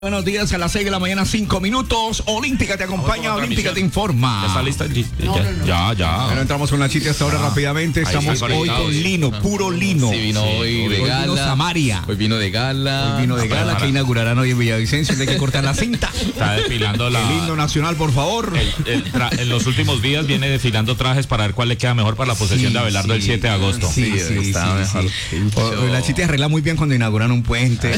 Buenos días, a las 6 de la mañana, 5 minutos. Olímpica te acompaña, Olímpica te informa. ¿Ya está lista? Ya. Bueno, entramos con la chiste hasta ahora rápidamente. Estamos hoy con lino, puro lino. Sí, vino hoy de gala. Vino Samaria. Hoy vino de gala. Hoy vino de gala que inaugurarán hoy en Villavicencio. Hay que cortar la cinta. Está desfilando El himno nacional, por favor. En los últimos días viene desfilando trajes para ver cuál le queda mejor para la posesión de Abelardo el 7 de agosto. Sí, está mejor. La chiste arregla muy bien cuando inauguran un puente.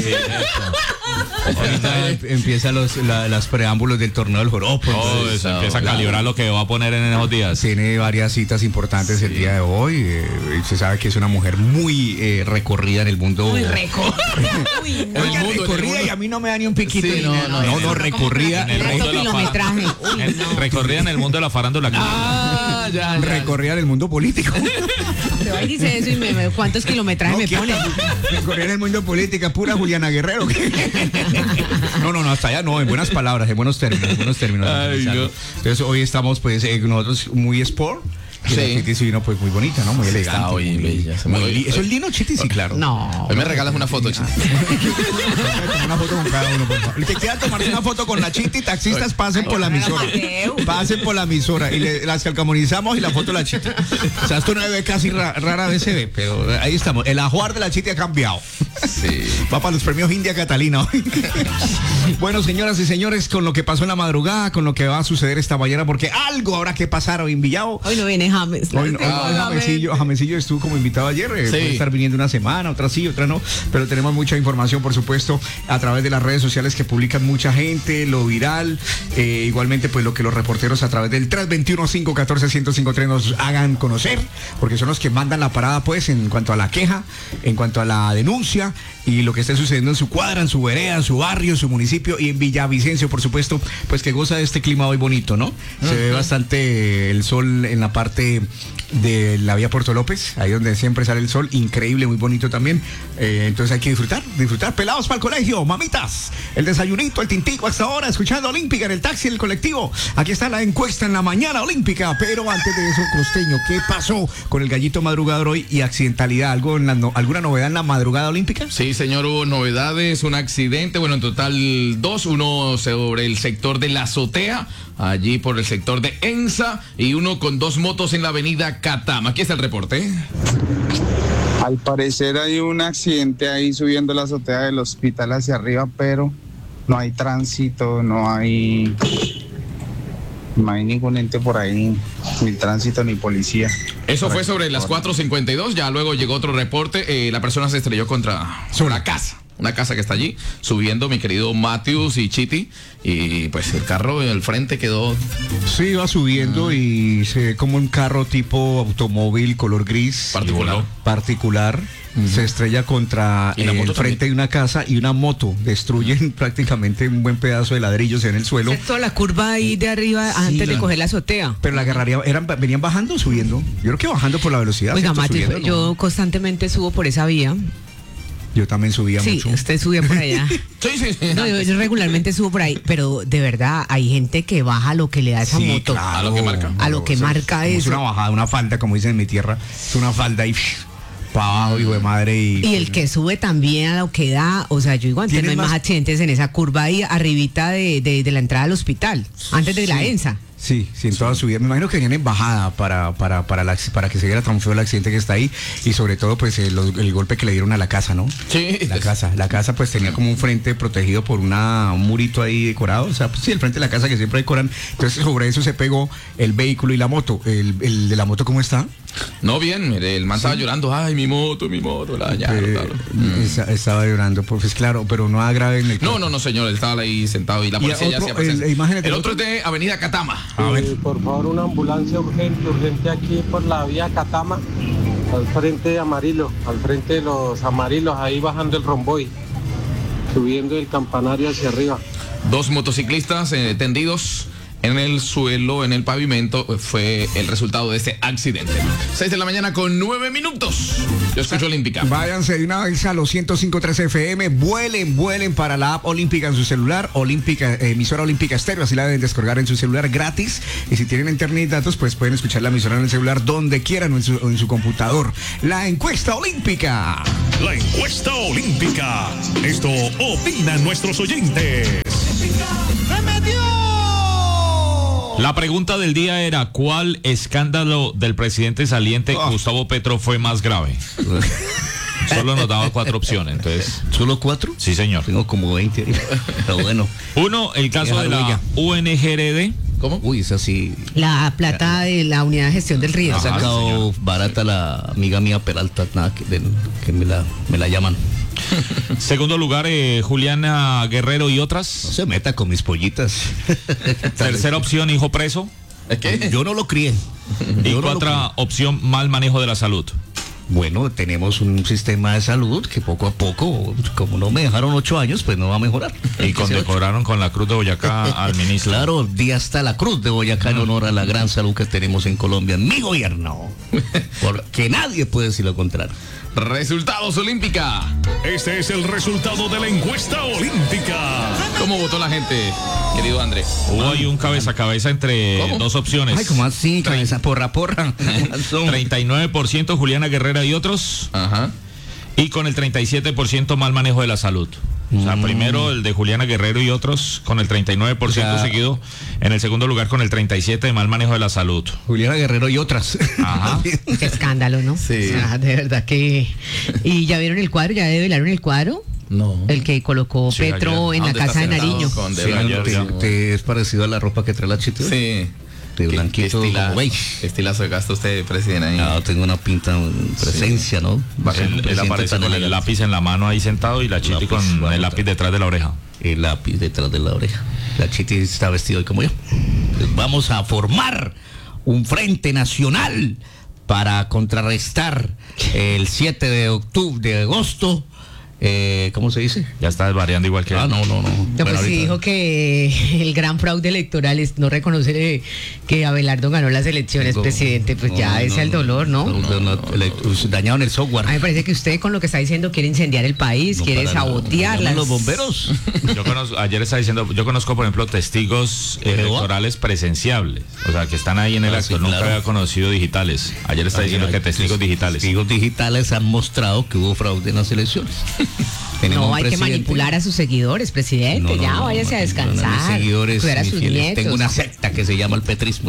Ahorita empiezan los preámbulos del torneo del joropo. Eso, empieza a calibrar lo que va a poner en esos días. Tiene varias citas importantes el día de hoy. Se sabe que es una mujer muy recorrida en el mundo. Muy recorrida. Recorrida y a mí no me da ni un piquito. Sí, no, recorrida. En el mundo de la kilometraje. Recorrida en el mundo de la farándula. Ya. Recorrida en el mundo político. Pero ahí dice eso y ¿cuántos kilometrajes me pone? Recorrida en el mundo político, pura Juliana Guerrero. No, hasta allá no, en buenas palabras, en buenos términos. Ay, no. Entonces hoy estamos pues nosotros muy sport. Sí. La Chiti sí vino pues muy bonita, ¿no? Muy elegante. Está hoy bella. ¿Eso es lino, Chiti? Sí, claro. No. Hoy me regalas una foto, Chiti. Una foto con cada uno, por favor. El que quiera tomarse una foto con la Chiti, taxistas, pasen por la emisora. Pasen por la emisora y las calcamonizamos y la foto de la Chiti. O sea, esto no ve casi rara vez se ve, pero ahí estamos. El ajuar de la Chiti ha cambiado. Sí. Va para los premios India Catalina hoy. Bueno, señoras y señores, con lo que pasó en la madrugada, con lo que va a suceder esta mañana, porque algo habrá que pasar hoy en Villavo. Hoy no viene James. Hoy Jamesillo estuvo como invitado ayer. Puede estar viniendo una semana, otra sí, otra no. Pero tenemos mucha información, por supuesto, a través de las redes sociales que publican mucha gente, lo viral. Igualmente, pues lo que los reporteros a través del 321-514-1053 nos hagan conocer, porque son los que mandan la parada, pues, en cuanto a la queja, en cuanto a la denuncia y lo que esté sucediendo en su cuadra, en su vereda, en su barrio, en su municipio y en Villavicencio, por supuesto, pues que goza de este clima hoy bonito, ¿no? Se ve bastante el sol en la parte de la vía Puerto López, ahí donde siempre sale el sol, increíble, muy bonito también. Entonces hay que disfrutar, pelados para el colegio, mamitas, el desayunito, el tintico hasta ahora, escuchando Olímpica en el taxi, en el colectivo. Aquí está la encuesta en la mañana Olímpica, pero antes de eso, Costeño, ¿qué pasó con el gallito madrugador hoy y accidentalidad? ¿Alguna novedad en la madrugada olímpica? Sí, señor, hubo novedades, un accidente, bueno, en total 2, uno sobre el sector de la azotea, allí por el sector de Ensa, y uno con 2 motos en la avenida Catama. Aquí está el reporte. Al parecer hay un accidente ahí subiendo la azotea del hospital hacia arriba, pero no hay tránsito, no hay ningún ente por ahí, ni tránsito ni policía. Eso fue sobre las 4:52, ya luego llegó otro reporte, la persona se estrelló contra una casa. Una casa que está allí, subiendo mi querido Matthews y Chiti, y pues el carro en el frente quedó. Sí, iba subiendo y se ve como un carro tipo automóvil color gris. Particular. Se estrella contra el frente de una casa y una moto. Destruyen prácticamente un buen pedazo de ladrillos en el suelo. Toda la curva ahí de arriba antes de coger la azotea. Pero la agarraría, venían bajando o subiendo. Yo creo que bajando por la velocidad. Oiga, Matthews, yo constantemente subo por esa vía. Yo también subía mucho. Sí, usted subía por allá. Sí. No, yo regularmente subo por ahí, pero de verdad hay gente que baja lo que le da esa moto. Claro, a lo que marca. A lo que marca eso. Es una bajada, una falda, como dicen en mi tierra. Es una falda y para abajo, hijo de madre. Y el que sube también a lo que da, o sea, yo digo, antes no hay más accidentes en esa curva ahí arribita de la entrada al hospital, antes de la ENSA. Sí, en toda su vida. Me imagino que venían en bajada para que se viera tan feo el accidente que está ahí y sobre todo pues el golpe que le dieron a la casa, ¿no? Sí. La casa pues tenía como un frente protegido por un murito ahí decorado, o sea, pues, sí, el frente de la casa que siempre decoran. Entonces sobre eso se pegó el vehículo y la moto. ¿El de la moto cómo está? No, bien, el man estaba llorando, ay, mi moto, la dañaron. Estaba llorando, pues claro, pero no grave en el... No, señor, él estaba ahí sentado y la policía ya hacía presencia. El otro es de Avenida Catama. Por favor, una ambulancia urgente aquí por la vía Catama, al frente de Amarillo, al frente de los Amarillos, ahí bajando el Romboy, subiendo el campanario hacia arriba. 2 motociclistas tendidos en el suelo, en el pavimento, fue el resultado de este accidente. 6 de la mañana con 9 minutos. Yo escucho Olímpica. Váyanse de una vez a los 105.3 FM, vuelen para la app Olímpica en su celular, Olímpica, emisora Olímpica Estéreo, así la deben descargar en su celular gratis. Y si tienen internet y datos, pues pueden escuchar la emisora en el celular donde quieran o en su computador. La encuesta olímpica. La encuesta olímpica. Esto opinan nuestros oyentes. La pregunta del día era: ¿cuál escándalo del presidente saliente Gustavo Petro fue más grave? Solo nos daba 4 opciones, entonces. ¿Solo 4? Sí, señor. Tengo como 20, pero bueno. 1, el caso de la UNGRD. ¿Cómo? Uy, es así. La plata de la unidad de gestión del río. Ha sacado barata la amiga mía Peralta, nada que me la llaman. Segundo lugar, Juliana Guerrero y otras. No se meta con mis pollitas. Tercera opción, hijo preso. ¿Qué? Yo no lo crié. Y cuarta opción, mal manejo de la salud. Bueno, tenemos un sistema de salud que poco a poco, como no me dejaron 8 años, pues no va a mejorar. Y condecoraron con la Cruz de Boyacá al ministro. Claro, día está la Cruz de Boyacá en honor a la gran salud que tenemos en Colombia, mi gobierno. Porque nadie puede decir lo contrario. Resultados Olímpica. Este es el resultado de la encuesta olímpica. ¿Cómo votó la gente, querido Andrés? Hubo ahí un cabeza a cabeza entre dos opciones. Ay, ¿cómo así? Cabeza porra. 39% Juliana Guerrera y otros. Ajá. Y con el 37% mal manejo de la salud. O sea, primero el de Juliana Guerrero y otros con el 39% seguido. En el segundo lugar con el 37% de mal manejo de la salud. Juliana Guerrero y otras. Ajá. Qué escándalo, ¿no? Sí. O sea, de verdad que... ¿Y ya vieron el cuadro? ¿Ya develaron el cuadro? No. El que colocó Sí, Petro ayer. en la ¿Dónde casa de está Nariño. sentado con Sí, Débora? ayer. ¿Te es parecido a la ropa que trae la chita? Sí. De blanquito, como beige. Estilazo gasta usted, presidente, ahí. No, tengo una pinta, presencia, ¿no? Él aparece con el lápiz en la mano ahí sentado y la Chiti con el lápiz detrás de la oreja. El lápiz detrás de la oreja. La Chiti está vestido hoy como yo. Pues vamos a formar un frente nacional para contrarrestar el 7 de agosto. ¿Cómo se dice? Ya está desvariando igual que él. No. No, Bueno, pues sí ahorita- dijo que el gran fraude electoral es no reconocer que Abelardo ganó las elecciones, presidente. Pues ya es el dolor, ¿no? Dañaron el software. A mí me parece que usted con lo que está diciendo quiere incendiar el país, No, quiere para nada. sabotear ¿Llaman las... los bomberos? Ayer estaba diciendo, yo conozco por ejemplo testigos electorales presenciables, o sea que están ahí en el acto, sí, nunca claro. había conocido digitales. Ayer está diciendo que testigos digitales. Testigos digitales han mostrado que hubo fraude en las elecciones. Tenemos No, un hay que presidente- manipular a sus seguidores, presidente. Ya váyase a descansar. Mis seguidores, cuidar a mis sus fieles. nietos. Tengo una secta que se llama el petrismo.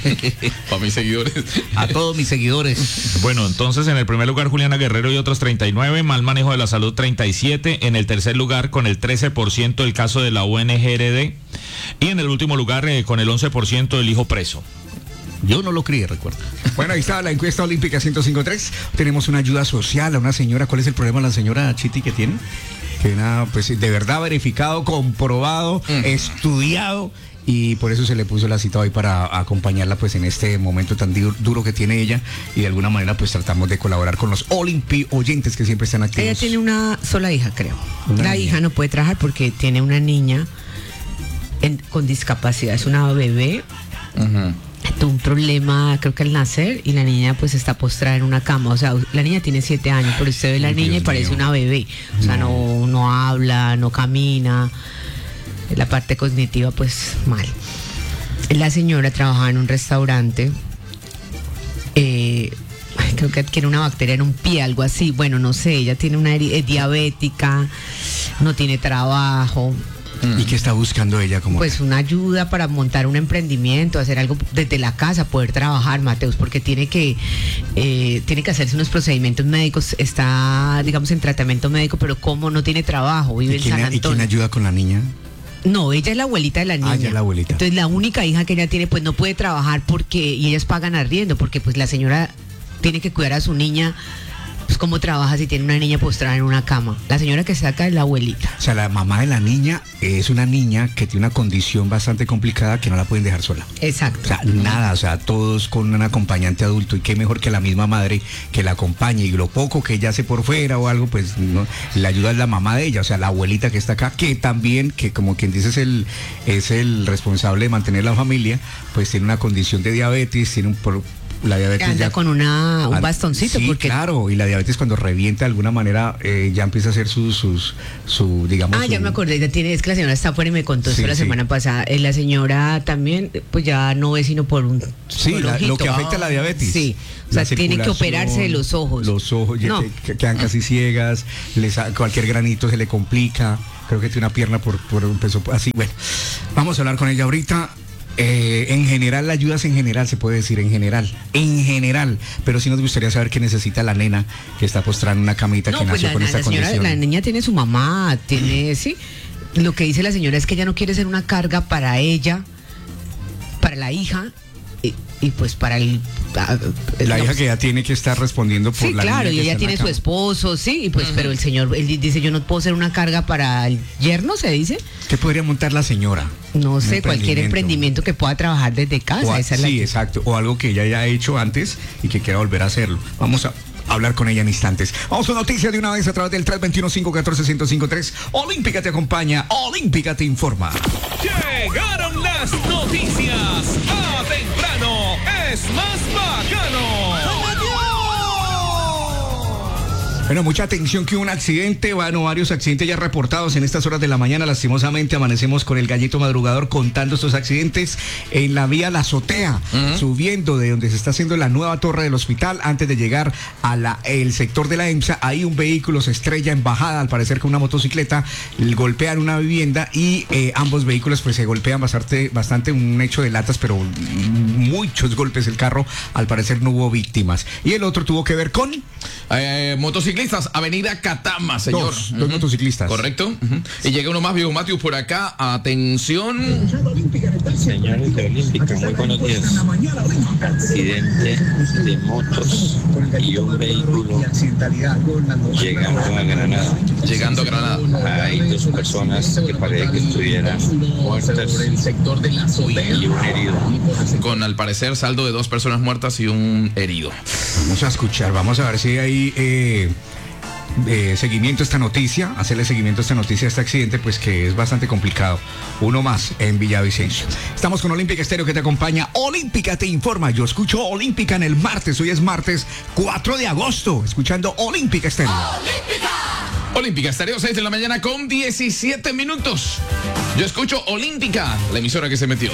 Para mis seguidores. A todos mis seguidores. Bueno, entonces en el primer lugar Juliana Guerrero y otros 39, mal manejo de la salud 37, en el tercer lugar con el 13% el caso de la UNGRD y en el último lugar con el 11% el hijo preso. Yo no lo crié, recuerda. Bueno, ahí está la encuesta olímpica 105.3. Tenemos una ayuda social a una señora. ¿Cuál es el problema de la señora Chiti que tiene? Que nada, pues de verdad verificado, comprobado, estudiado. Y por eso se le puso la cita hoy para acompañarla pues en este momento tan duro que tiene ella. Y de alguna manera pues tratamos de colaborar con los Olimpi oyentes que siempre están activos. Ella tiene una sola hija, creo. Una La niña. hija no puede trabajar porque tiene una niña con discapacidad, es una bebé. Tuvo un problema, creo que al nacer, y la niña pues está postrada en una cama. O sea, la niña tiene 7 años, pero usted ve la niña y parece una bebé. O sea, no habla, no camina. La parte cognitiva pues mal. La señora trabajaba en un restaurante. Creo que adquiere una bacteria en un pie, algo así. Bueno, no sé, ella tiene es diabética, no tiene trabajo. ¿Y qué está buscando ella? Como Pues una ayuda para montar un emprendimiento, hacer algo desde la casa, poder trabajar, Mateus, porque tiene que hacerse unos procedimientos médicos, está, digamos, en tratamiento médico, pero como no tiene trabajo, vive en San ¿Y quién Antonio. ayuda con la niña? No, ella es la abuelita de la niña. ya es la abuelita. Entonces la única hija que ella tiene, pues no puede trabajar y ellas pagan arriendo, porque pues la señora tiene que cuidar a su niña pues cómo trabaja si tiene una niña postrada en una cama. La señora que saca es la abuelita. O sea, la mamá de la niña es una niña que tiene una condición bastante complicada que no la pueden dejar sola. Exacto. O sea, nada, o sea, todos con un acompañante adulto, y qué mejor que la misma madre que la acompañe, y lo poco que ella hace por fuera o algo, pues no, la ayuda es la mamá de ella, o sea, la abuelita que está acá, que también, que como quien dice es el responsable de mantener la familia, pues tiene una condición de diabetes, tiene la diabetes anda ya con un bastoncito, sí, porque claro, y la diabetes cuando revienta de alguna manera ya empieza a hacer su digamos. ya me acordé, es que la señora está afuera y me contó esto la semana pasada. La señora también, pues ya no ve sino por un lo que afecta a la diabetes. Sí, o sea, tiene que operarse de los ojos. Los ojos no. Quedan casi ciegas, cualquier granito se le complica. Creo que tiene una pierna por un peso así. Bueno, vamos a hablar con ella ahorita. En general, la ayuda es en general, se puede decir en general, pero sí nos gustaría saber qué necesita la nena que está postrada en una camita, que nació con esta condición. La niña tiene su mamá, sí. Lo que dice la señora es que ella no quiere ser una carga para ella, para la hija y pues para la hija que ya tiene que estar respondiendo por la niña. Sí, claro, y ella tiene su esposo, sí, y pues pero el señor, él dice, yo no puedo ser una carga para el yerno, se dice. ¿Qué podría montar la señora? No sé, cualquier emprendimiento que pueda trabajar desde casa. Exacto, o algo que ella haya hecho antes y que quiera volver a hacerlo. Vamos a hablar con ella en instantes. Vamos a noticias de una vez a través del 321-514-1053. Olímpica te acompaña, Olímpica te informa. Llegaron las noticias. A temprano es más bacano. Bueno, mucha atención, que hubo un accidente, varios accidentes ya reportados en estas horas de la mañana. Lastimosamente amanecemos con el gallito madrugador contando estos accidentes en la vía La Azotea, subiendo de donde se está haciendo la nueva torre del hospital, antes de llegar a el sector de la EMSA. Ahí un vehículo se estrella en bajada, al parecer con una motocicleta, golpean una vivienda y ambos vehículos pues se golpean bastante, un hecho de latas, pero muchos golpes. El carro, al parecer no hubo víctimas. Y el otro tuvo que ver con motociclistas, Avenida Catama, señor. Dos motociclistas. Correcto. Y llega uno más, Viejo Matius, por acá. Atención. Señores de Olímpica, muy buenos días. Accidente de motos y un vehículo llegando a Granada. Hay dos personas que parece que estuvieran muertas y un herido. Con, al parecer, saldo de 2 personas muertas y un herido. Vamos a escuchar, vamos a ver si hay seguimiento a esta noticia, hacerle seguimiento a esta noticia, a este accidente, pues que es bastante complicado. Uno más en Villavicencio. Estamos con Olímpica Estéreo, que te acompaña. Olímpica te informa. Yo escucho Olímpica en el martes. Hoy es martes 4 de agosto, escuchando Olímpica Estéreo. Olímpica Estéreo, 6 de la mañana con 17 minutos. Yo escucho Olímpica, la emisora que se metió.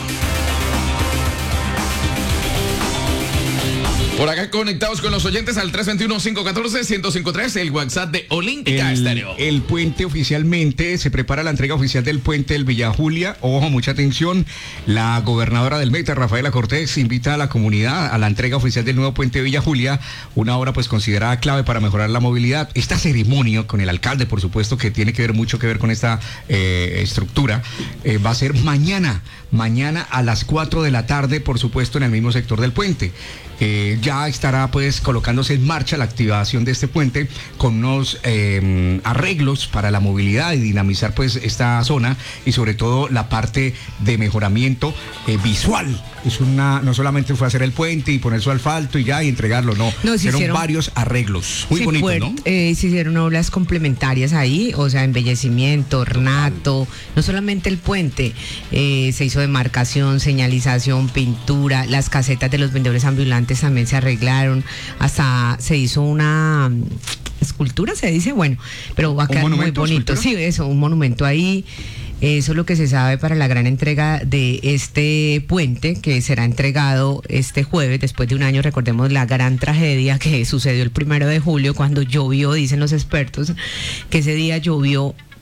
Por acá conectados con los oyentes al 321-514-1053, el WhatsApp de Olímpica Estéreo. El puente oficialmente, se prepara la entrega oficial del puente del Villa Julia. Ojo, mucha atención. La gobernadora del Meta, Rafaela Cortés, invita a la comunidad a la entrega oficial del nuevo puente de Villa Julia, una obra pues considerada clave para mejorar la movilidad. Esta ceremonia con el alcalde, por supuesto, que tiene mucho que ver con esta estructura, va a ser mañana a las 4 de la tarde, por supuesto, en el mismo sector del puente. Ya estará pues colocándose en marcha la activación de este puente con unos arreglos para la movilidad y dinamizar pues esta zona, y sobre todo la parte de mejoramiento visual. No solamente fue hacer el puente y poner su asfalto y ya y entregarlo, no hicieron varios arreglos muy bonitos, ¿no? Se hicieron obras complementarias ahí, o sea, embellecimiento, ornato, no solamente el puente, se hizo demarcación, señalización, pintura, las casetas de los vendedores ambulantes también se arreglaron, hasta se hizo una escultura, se dice, bueno, pero va a quedar muy bonito. Sí, eso, un monumento ahí. Eso es lo que se sabe para la gran entrega de este puente, que será entregado este jueves, después de un año. Recordemos la gran tragedia que sucedió el 1 de julio, cuando llovió, dicen los expertos, que ese día llovió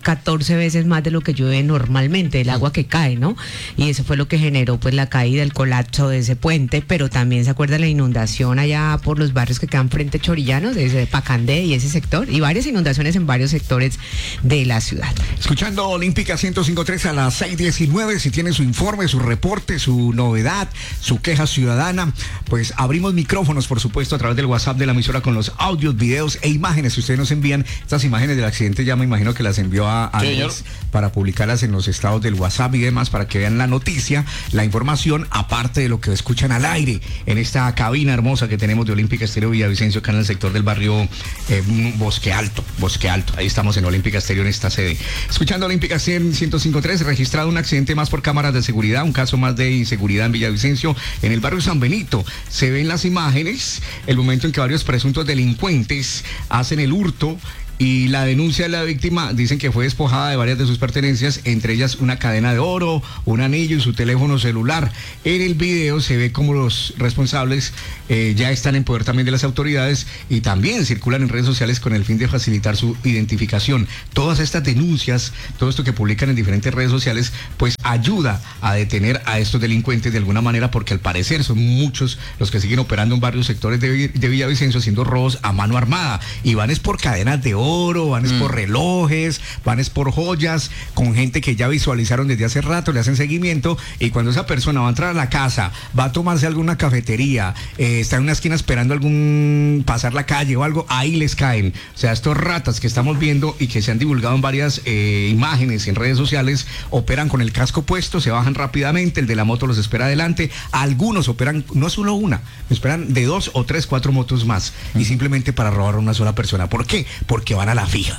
14 veces más de lo que llueve normalmente, el agua que cae, ¿no? Y eso fue lo que generó pues la caída, el colapso de ese puente, pero también se acuerda la inundación allá por los barrios que quedan frente a Chorillanos, desde Pacandé y ese sector, y varias inundaciones en varios sectores de la ciudad. Escuchando Olímpica 105.3 a las 6:19, si tiene su informe, su reporte, su novedad, su queja ciudadana, pues abrimos micrófonos, por supuesto, a través del WhatsApp de la emisora con los audios, videos e imágenes. Si ustedes nos envían estas imágenes del accidente, ya me imagino que las envió a Andrés para publicarlas en los estados del WhatsApp y demás, para que vean la noticia, la información, aparte de lo que escuchan al aire en esta cabina hermosa que tenemos de Olímpica Estéreo Villavicencio, acá en el sector del barrio Bosque Alto. Ahí estamos en Olímpica Estéreo en esta sede. Escuchando Olímpica 105.3, registrado un accidente más por cámaras de seguridad, un caso más de inseguridad en Villavicencio, en el barrio San Benito. Se ven las imágenes, el momento en que varios presuntos delincuentes hacen el hurto, y la denuncia de la víctima dicen que fue despojada de varias de sus pertenencias, entre ellas una cadena de oro, un anillo y su teléfono celular. En el video se ve como los responsables ya están en poder también de las autoridades y también circulan en redes sociales con el fin de facilitar su identificación. Todas estas denuncias, todo esto que publican en diferentes redes sociales, pues ayuda a detener a estos delincuentes de alguna manera, porque al parecer son muchos los que siguen operando en varios sectores de Villavicencio haciendo robos a mano armada, y van es por cadenas de oro, van es por relojes, van es por joyas, con gente que ya visualizaron desde hace rato, le hacen seguimiento, y cuando esa persona va a entrar a la casa, va a tomarse alguna cafetería, está en una esquina esperando pasar la calle o algo, ahí les caen. O sea, estos ratas que estamos viendo y que se han divulgado en varias imágenes en redes sociales, operan con el casco puesto, se bajan rápidamente, el de la moto los espera adelante, algunos operan, no solo una, esperan de 2 o 3, 4 motos más, y simplemente para robar a una sola persona. ¿Por qué? Porque van a la fija.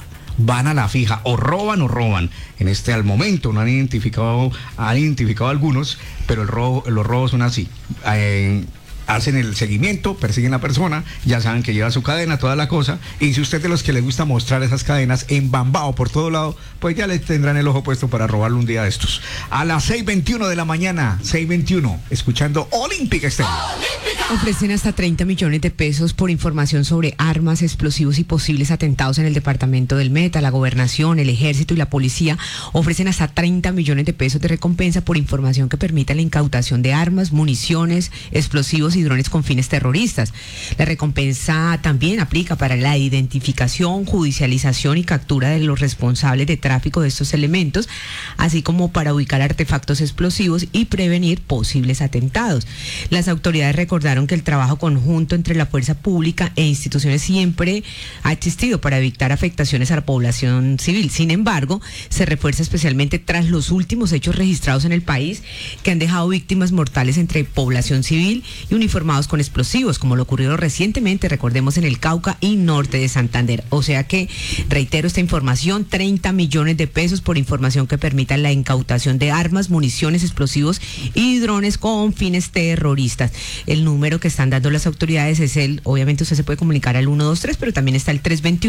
O roban. Al momento no han identificado algunos, pero los robos son así. Hacen el seguimiento, persiguen a la persona, ya saben que lleva su cadena, toda la cosa, y si usted de los que le gusta mostrar esas cadenas en Bambao por todo lado, pues ya le tendrán el ojo puesto para robarlo un día de estos. A las 6:21 de la mañana, 6:21, escuchando Olímpica Estéreo. Ofrecen hasta 30 millones de pesos por información sobre armas, explosivos y posibles atentados en el departamento del Meta. La gobernación, el ejército y la policía ofrecen hasta 30 millones de pesos de recompensa por información que permita la incautación de armas, municiones, explosivos y drones con fines terroristas. La recompensa también aplica para la identificación, judicialización y captura de los responsables de tráfico de estos elementos, así como para ubicar artefactos explosivos y prevenir posibles atentados. Las autoridades recordaron que el trabajo conjunto entre la fuerza pública e instituciones siempre ha existido para evitar afectaciones a la población civil. Sin embargo, se refuerza especialmente tras los últimos hechos registrados en el país que han dejado víctimas mortales entre población civil y uniformados con explosivos, como lo ocurrido recientemente, recordemos, en el Cauca y norte de Santander. O sea que, reitero esta información, 30 millones de pesos por información que permita la incautación de armas, municiones, explosivos y drones con fines terroristas. El número que están dando las autoridades es obviamente usted se puede comunicar al 123, pero también está el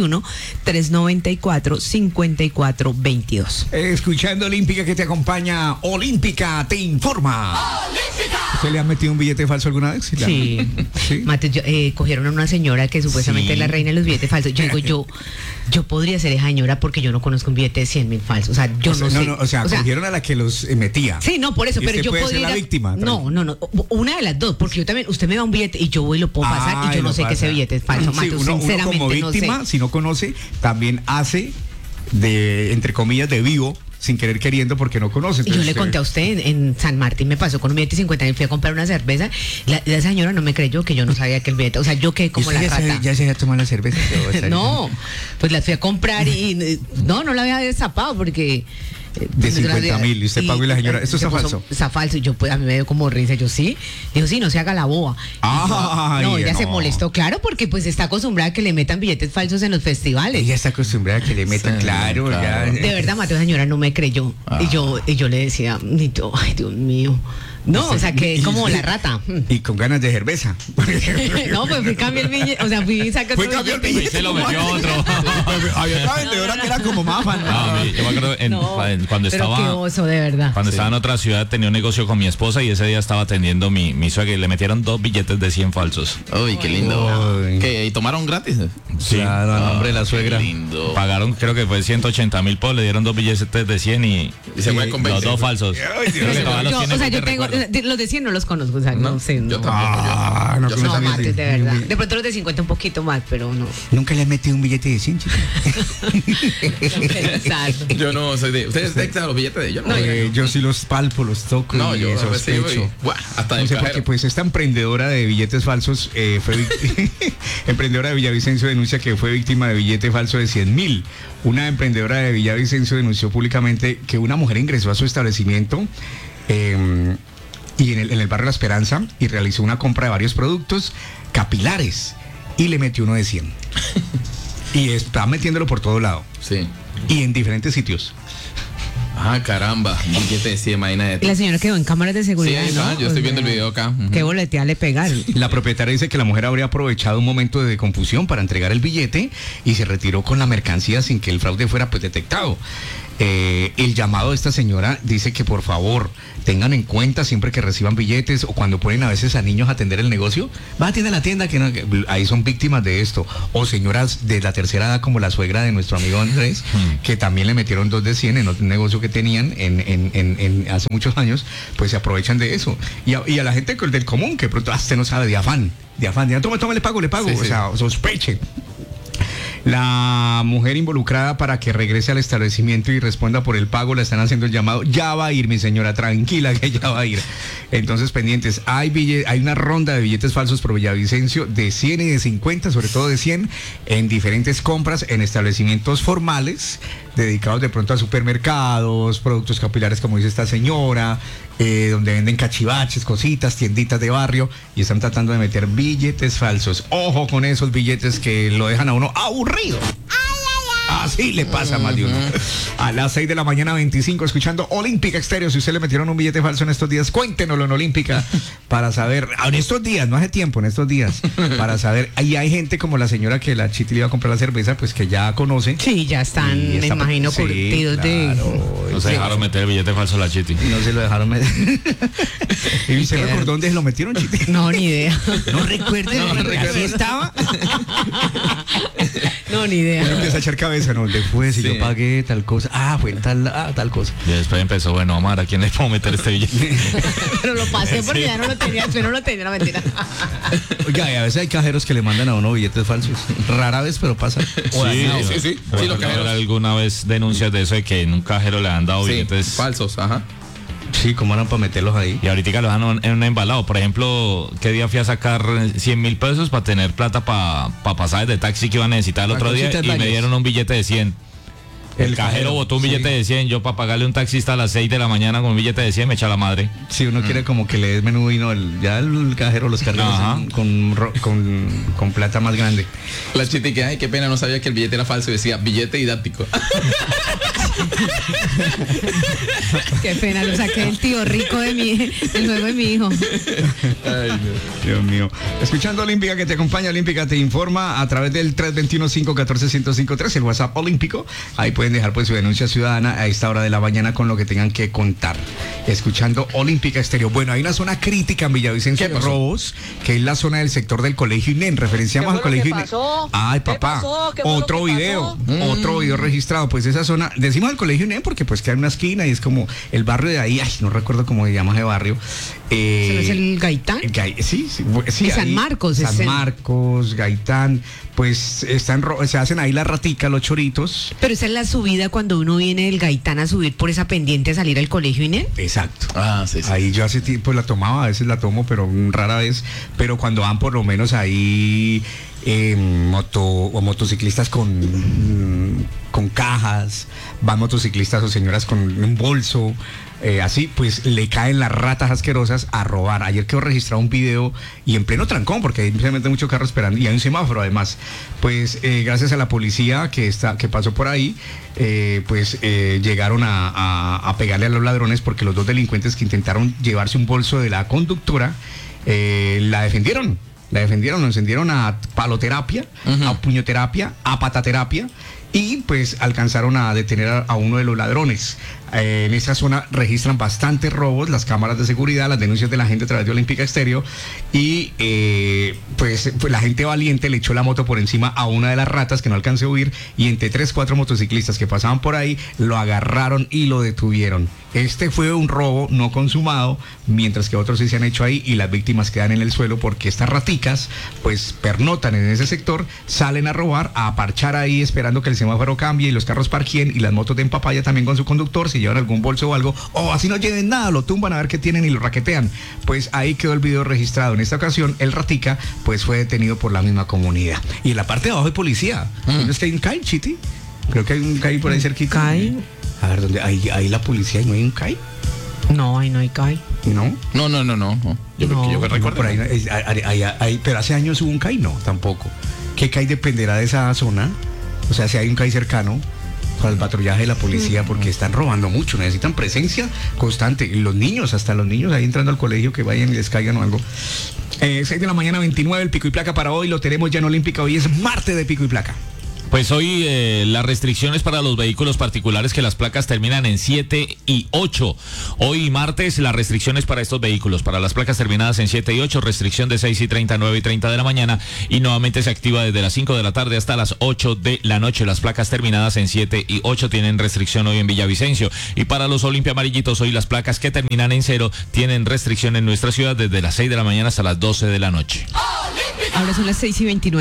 321-394-5422. Escuchando Olímpica que te acompaña, Olímpica te informa. ¡Olímpica! ¿Usted le ha metido un billete falso alguna vez? Sí. ¿Sí? Mate, cogieron a una señora que supuestamente es la reina de los billetes falsos. Yo digo, yo podría ser esa señora porque yo no conozco un billete de 100,000 falsos. O sea, yo no sé. Cogieron a la que los metía. Sí, no, por eso, pero yo podría ser la víctima. No, una de las dos, porque yo también, usted me da un billete y yo voy y lo puedo pasar y yo no sé que ese billete es falso. Sí, uno como víctima, no sé. Si no conoce, también hace entre comillas, de vivo, sin querer queriendo, porque no conoce. Yo le conté a usted en San Martín, me pasó con un billete de 50,000, fui a comprar una cerveza, la señora no me creyó que yo no sabía que el billete, o sea, yo quedé como la rata. ¿Ya se había tomado la cerveza? No, pues la fui a comprar y no la había destapado porque... De 50,000, y usted pagó y la señora, ¿esto está falso? Está falso, y yo pues a mí me dio como risa, yo sí, dijo, sí, no se haga la boba. Ella se molestó, claro, porque pues está acostumbrada a que le metan billetes falsos en los festivales. Ella está acostumbrada a que le metan, claro. Ya. De verdad, Mateo, señora no me creyó. Y yo le decía, ay, Dios mío, No, o sea, que como la rata. Y con ganas de cerveza. No, pues fui cambié el billete, o sea, fui y saqué otro cambió el billete. billete. Se lo metió otro. Había una vendedora que era como mafa. Yo me acuerdo cuando Pero qué estaba... oso, de verdad. Cuando estaba en otra ciudad tenía un negocio con mi esposa y ese día estaba atendiendo mi suegra y le metieron 2 billetes de 100 falsos. Uy, qué lindo. Uy. ¿Qué? ¿Y tomaron gratis? Sí. Claro, a nombre de la suegra. Qué lindo. Pagaron, creo que fue 180,000 pesos, le dieron 2 billetes de 100 y se fue a los convencer. 2 falsos. Ay, Dios. Creo que todavía los Yo, tiene o sea, porque yo tengo, recuerdo. los de 100 no los conozco, o sea, no sé. Yo No, tampoco. No, Yo no, no, sabía. Mates, de verdad. De pronto los de 50 un poquito más, pero no. Nunca le he metido un billete de 100, chico. Exacto. Yo no soy de. ¿Ustedes detectan los billetes de ellos? No, Yo sí los palpo, los toco no, y yo eso recibo y, sospecho. bueno, hasta No el sé por qué, cajero. pues esta emprendedora de billetes falsos emprendedora de Villavicencio denuncia que fue víctima de billete falso de 100,000. Una emprendedora de Villavicencio denunció públicamente que una mujer ingresó a su establecimiento y en el barrio La Esperanza y realizó una compra de varios productos capilares y le metió uno de 100. Y está metiéndolo por todo lado Sí. y en diferentes sitios. Ah, caramba. Billete de 100, Y imagínate. la señora quedó en cámaras de Sí, seguridad. ahí está. ¿no? Yo estoy viendo el video acá. Ujú. Qué boletea le pegaron. La propietaria dice que la mujer habría aprovechado un momento de confusión para entregar el billete y se retiró con la mercancía sin que el fraude fuera pues detectado. El llamado de esta señora dice que por favor tengan en cuenta siempre que reciban billetes o cuando ponen a veces a niños a atender el negocio, va a atender la tienda, que ahí son víctimas de esto. O señoras de la tercera edad como la suegra de nuestro amigo Andrés, que también le metieron 2 de 100 en otro negocio que tenían en hace muchos años, pues se aprovechan de eso. Y a la gente del común que pronto usted no sabe de afán, toma, le pago, Sí, o sí. sea, sospeche. La mujer involucrada para que regrese al establecimiento y responda por el pago, le están haciendo el llamado. Ya va a ir, mi señora, tranquila que ya va a ir. Entonces, pendientes, hay una ronda de billetes falsos por Villavicencio de 100 y de 50, sobre todo de 100, en diferentes compras en establecimientos formales, dedicados de pronto a supermercados, productos capilares, como dice esta señora, donde venden cachivaches, cositas, tienditas de barrio, y están tratando de meter billetes falsos. Ojo con esos billetes que lo dejan a uno aburrido. Así le pasa a más de uno. A las 6 de la mañana 25, escuchando Olímpica Estéreo. Si usted le metieron un billete falso en estos días, cuéntenoslo en Olímpica para saber, en estos días, no hace tiempo, en estos días, para saber. Ahí hay gente como la señora que la Chiti le iba a comprar la cerveza, pues que ya conoce. Sí, ya están, Y me está- imagino, sí, curtidos de... claro. No se dejaron meter el billete falso a la Chiti. No se lo dejaron meter. ¿Y se Qué recordó dónde se lo metieron, Chiti? No, ni idea. No recuerde, No recuerdo. así estaba. No, ni idea. Uno empieza a echar cabeza, ¿no? Después, si Sí. yo pagué tal cosa. Ah, fue tal cosa. Y después empezó, bueno, Omar, ¿a quién le puedo meter este billete? Pero lo pasé porque ya no lo tenía, pero no lo tenía, la mentira. Oiga, y a veces hay cajeros que le mandan a uno billetes falsos. Rara vez, pero pasa. Sí, sí. Sí, los cajeros. alguna vez denuncias de eso de que en un cajero le han dado Sí, billetes falsos, ajá. Sí, ¿cómo eran para meterlos ahí? y ahorita lo dan en un embalado. Por ejemplo, ¿qué día fui a sacar 100,000 pesos para tener plata para pasajes de taxi que iba a necesitar el Para otro día? cositas Y me varias. dieron un billete de 100. El cajero botó un billete sí. de 100. Yo para pagarle a un taxista a las 6 de la mañana con un billete de 100 me echa la madre. Si uno quiere como que le des menú y no, ya el cajero los carga Ajá. con plata más grande. La Chiti que, ay, qué pena, no sabía que el billete era falso y decía billete didáctico. Qué pena, lo saqué del tío rico del juego de mi hijo. Dios mío. Escuchando Olímpica, que te acompaña, Olímpica te informa a través del 321-514-1053, el WhatsApp olímpico. Ahí pueden dejar pues su denuncia ciudadana a esta hora de la mañana con lo que tengan que contar. Escuchando Olímpica Estéreo. Bueno, hay una zona crítica en Villavicencio ¿Qué de pasó? Robos, que es la zona del sector del Colegio INEN. Referenciamos al Colegio INEN. Ay, papá. Otro video registrado. Pues esa zona, decimos al Colegio INEN porque pues queda en una esquina y es como el barrio de ahí. Ay, no recuerdo cómo se llama ese barrio. ¿Ese no es el Gaitán? Sí, Y San ahí, Marcos, San es el- Marcos, Gaitán, pues se hacen ahí la ratica, los choritos. Pero esa es la subida cuando uno viene del Gaitán a subir por esa pendiente a salir al colegio Inés. Exacto. Ah, sí, sí. Ahí yo hace tiempo la tomaba, a veces la tomo, pero rara vez. Pero cuando van por lo menos ahí motociclistas con con cajas, van motociclistas o señoras con un bolso, así, pues le caen las ratas asquerosas a robar. Ayer quedó registrado un video y en pleno trancón, porque hay simplemente mucho carro esperando y hay un semáforo además. Pues gracias a la policía que pasó por ahí, llegaron a pegarle a los ladrones, porque los dos delincuentes que intentaron llevarse un bolso de la conductora la defendieron, lo encendieron a paloterapia, a puñoterapia, a pataterapia, y pues alcanzaron a detener a uno de los ladrones. En esa zona registran bastantes robos, las cámaras de seguridad, las denuncias de la gente a través de Olímpica Estéreo, y pues la gente valiente le echó la moto por encima a una de las ratas que no alcanzó a huir, y entre 3-4 motociclistas que pasaban por ahí lo agarraron y lo detuvieron. Este fue un robo no consumado, mientras que otros sí se han hecho ahí, y las víctimas quedan en el suelo porque estas raticas pues pernotan en ese sector, salen a robar, a parchar ahí esperando que el semáforo cambie y los carros parqueen, y las motos de papaya también con su conductor, si llevan algún bolso o algo, o así no lleven nada, lo tumban a ver qué tienen y lo raquetean. Pues ahí quedó el video registrado. En esta ocasión el ratica pues fue detenido por la misma comunidad. Y en la parte de abajo hay policía. ¿Dónde es que hay un CAI, Chiti? Creo que hay un CAI por ahí cerquita. ¿CAI? A ver, ¿dónde? Ahí la policía y no hay un CAI. No, ahí no hay CAI. ¿No? No. Yo recuerdo. Por ahí, pero hace años hubo un CAI, no, tampoco. ¿Qué CAI dependerá de esa zona? O sea, si hay un CAI cercano para el patrullaje de la policía, porque están robando mucho, necesitan presencia constante. Y los niños, hasta los niños ahí entrando al colegio, que vayan y les caigan o algo. 6 de la mañana, 29, el pico y placa para hoy lo tenemos ya en Olímpica. Hoy es martes de pico y placa. Pues hoy las restricciones para los vehículos particulares que las placas terminan en 7 y 8. Hoy martes las restricciones para estos vehículos, para las placas terminadas en 7 y 8, restricción de 6:30 a 9:30 de la mañana, y nuevamente se activa desde las 5 de la tarde hasta las 8 de la noche. Las placas terminadas en 7 y 8 tienen restricción hoy en Villavicencio. Y para los Olimpia Amarillitos, hoy las placas que terminan en 0 tienen restricción en nuestra ciudad desde las 6 de la mañana hasta las 12 de la noche. Ahora son las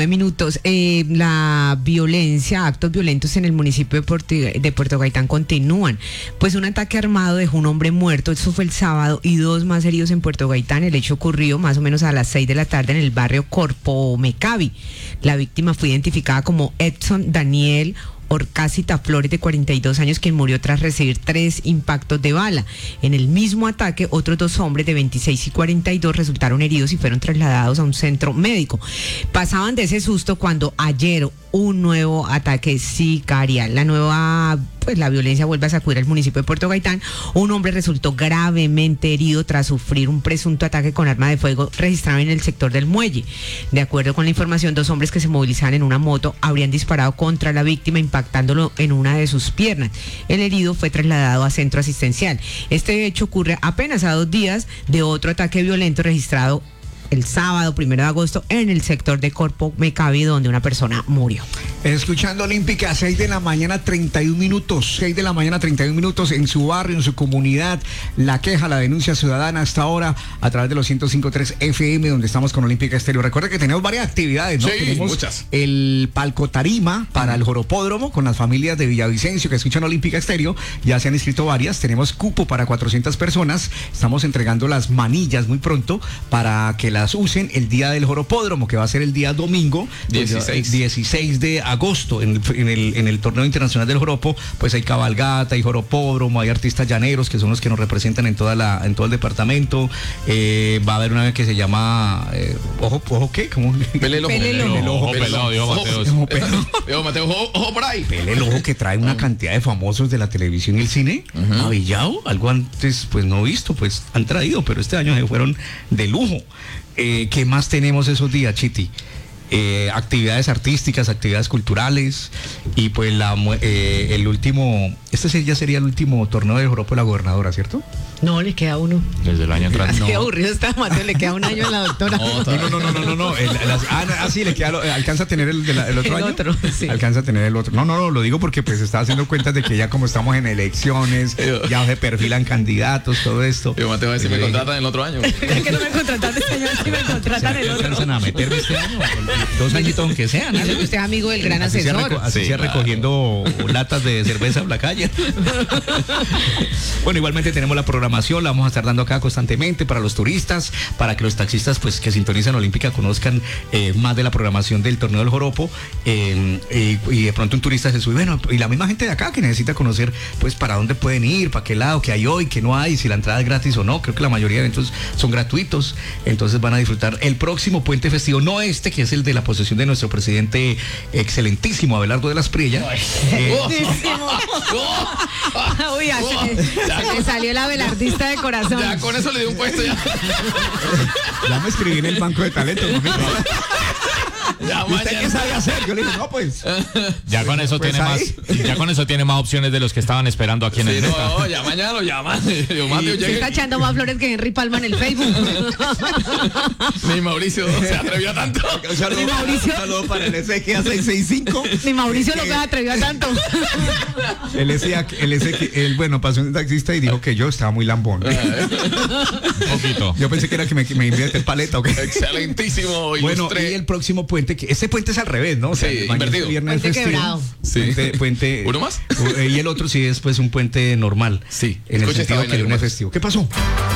6:29. La violencia, actos violentos en el municipio de Puerto Gaitán continúan. Pues un ataque armado dejó un hombre muerto, eso fue el sábado, y 2 más heridos en Puerto Gaitán. El hecho ocurrió más o menos a las 6 de la tarde en el barrio Corpomecabi. La víctima fue identificada como Edson Daniel Orcácita Flores, de 42 años, quien murió tras recibir 3 impactos de bala. En el mismo ataque, otros 2 hombres de 26 y 42 resultaron heridos y fueron trasladados a un centro médico. Pasaban de ese susto cuando ayer un nuevo ataque sicarial. La violencia vuelve a sacudir al municipio de Puerto Gaitán. Un hombre resultó gravemente herido tras sufrir un presunto ataque con arma de fuego registrado en el sector del muelle. De acuerdo con la información, 2 hombres que se movilizaban en una moto habrían disparado contra la víctima, impactándolo en una de sus piernas. El herido fue trasladado a centro asistencial. Este hecho ocurre apenas a 2 días de otro ataque violento registrado el sábado 1 de agosto en el sector de Corpomecabi, donde una persona murió. Escuchando Olímpica, 6 de la mañana 31 minutos, 6 de la mañana 31 minutos en su barrio, en su comunidad, la queja, la denuncia ciudadana hasta ahora a través de los 105.3 FM, donde estamos con Olímpica Estéreo. Recuerda que tenemos varias actividades, ¿no? Sí, tenemos muchas. El palco tarima para el Joropódromo con las familias de Villavicencio que escuchan Olímpica Estéreo, ya se han inscrito varias, tenemos cupo para 400 personas, estamos entregando las manillas muy pronto para que las usen el día del Joropódromo, que va a ser el día domingo 16 de agosto en el torneo internacional del Joropo. Pues hay cabalgata, hay Joropódromo, hay artistas llaneros que son los que nos representan en todo el departamento. Va a haber una vez que se llama ojo ¿qué? ¿Cómo? Pele el ojo. Dijo Mateo, ojo por ahí. Pele el ojo, que trae una cantidad de famosos de la televisión y el cine. Avillado, algo antes pues no visto, pues han traído, pero este año se fueron de lujo. ¿Qué más tenemos esos días, Chiti? Actividades artísticas, actividades culturales, y pues el último, este ya sería el último torneo del Joropo de la Gobernadora, ¿cierto? No, le queda uno. Desde el año entrante. Qué aburrido está, Mateo, le queda un año a la doctora. No. Sí, le queda, alcanza a tener el otro año. Otro, sí. Alcanza a tener el otro. No, lo digo porque pues está haciendo cuentas de que ya como estamos en elecciones, ya se perfilan candidatos, todo esto. Yo, Mateo, a ver si me contratan el otro año. Es que no me contratan este año, si me contratan el otro. ¿Alcanzan a meterme este año? 2 añitos aunque sean. Eso que usted es amigo del gran asesor. Así sea recogiendo latas de cerveza en la calle. Bueno, igualmente tenemos la programación, la vamos a estar dando acá constantemente para los turistas, para que los taxistas pues que sintonizan Olímpica conozcan más de la programación del torneo del Joropo, y de pronto un turista se sube, bueno, y la misma gente de acá que necesita conocer pues para dónde pueden ir, para qué lado, qué hay hoy, qué no hay, si la entrada es gratis o no. Creo que la mayoría de eventos son gratuitos, entonces van a disfrutar el próximo puente festivo, no este que es el de la posesión de nuestro presidente excelentísimo Abelardo de las Priellas. Uy, se me salió el abelardista de corazón. Ya con eso le di un puesto ya. Ya me escribí en el banco de talentos. Ya, ¿usted qué sabe hacer? Yo le dije, no, pues. Ya con eso pues tiene ahí. ya con eso tiene más opciones de los que estaban esperando aquí en el Meta. No, ya mañana lo llaman. Se está echando más flores que Henry Palma en el Facebook. Ni Mauricio se atrevió a tanto. Ni Mauricio. Un saludo para el SGA 665. Ni Mauricio lo que atrevió a tanto. Él, bueno, pasó un taxista y dijo que yo estaba muy lambón. Un poquito. Yo pensé que era que me invierte el paleta o qué. Excelentísimo. Bueno, y el próximo puente, que este puente es al revés, ¿no? O sea, Sí, mañana invertido. Viernes Puente festivo. quebrado. Sí. Puente. ¿Uno más? Y el otro sí es pues un puente normal. Sí. En el Escucha esta sentido vaina que de no es uno. festivo. ¿Qué pasó?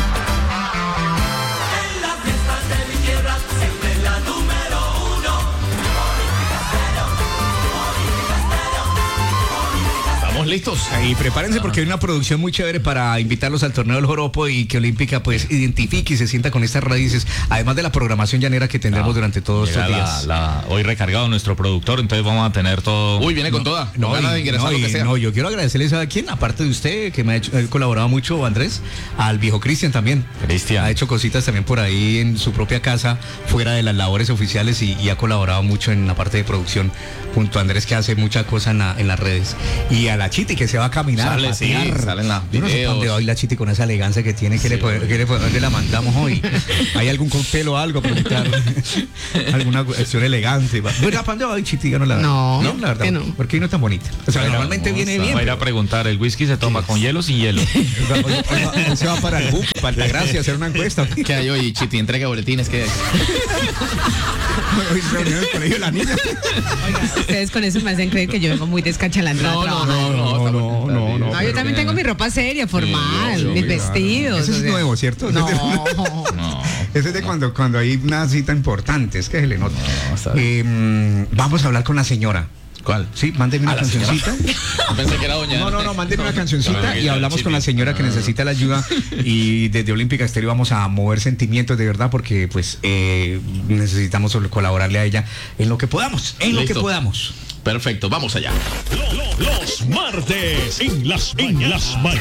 Estamos listos. Y prepárense porque hay una producción muy chévere para invitarlos al torneo del Joropo y que Olímpica pues identifique y se sienta con estas raíces, además de la programación llanera que tendremos durante todos estos días. Hoy recargado nuestro productor, entonces vamos a tener todo. Uy, viene con toda. No gana de ingresar lo que sea. No, yo quiero agradecerles a quién, aparte de usted, que me ha colaborado mucho, Andrés, al viejo Cristian también. Cristian. Ha hecho cositas también por ahí en su propia casa, fuera de las labores oficiales y ha colaborado mucho en la parte de producción junto a Andrés, que hace mucha cosa en las redes. Y a la Chiti, que se va a caminar. Sale, sí, salen las Yo no sé videos. para dónde va hoy la Chiti con esa elegancia que tiene, ¿dónde la mandamos hoy? ¿Hay algún cóctel o algo para evitar alguna cuestión elegante? Bueno, ¿para dónde va hoy Chiti? No, la verdad, que no. porque no es tan bonita. O sea, normalmente viene bien. Va a ir a preguntar, ¿el whisky se toma con hielo o sin hielo? Él se va para el BUP, para Altagracia, a hacer una encuesta. ¿Qué hay hoy, Chiti? Entrega boletines, ¿qué hay? Hoy se reunió en el colegio de la niña. Ustedes con eso me hacen creer que yo vengo muy descachalandrada. No, yo también tengo mi ropa seria, formal, mis vestidos. Ese es nuevo, ¿cierto? No. Ese es de cuando hay una cita importante, es que se le nota. Vamos a hablar con la señora. ¿Cuál? Sí, mándeme una cancioncita. Pensé que era doña. No, mándeme una cancioncita y hablamos con la señora que necesita la ayuda y desde Olímpica Estéreo vamos a mover sentimientos de verdad porque pues necesitamos colaborarle a ella en lo que podamos, Perfecto, vamos allá. Los martes en las mañanas.